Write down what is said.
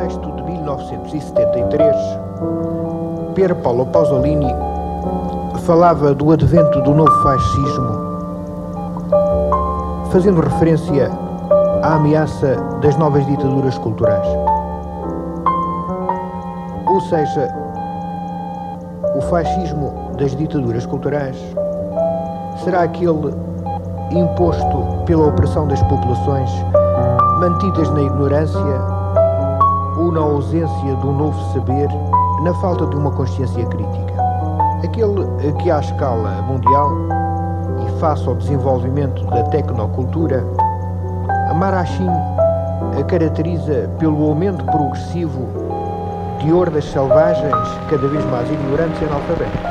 Manifesto de 1973, Pier Paolo Pasolini falava do advento do novo fascismo, fazendo referência à ameaça das novas ditaduras culturais. Ou seja, o fascismo das ditaduras culturais será aquele imposto pela opressão das populações mantidas na ignorância ou na ausência de um novo saber, na falta de uma consciência crítica. Aquele que, à escala mundial e face ao desenvolvimento da tecnocultura, a Marachim a caracteriza pelo aumento progressivo de hordas selvagens cada vez mais ignorantes e analfabetas.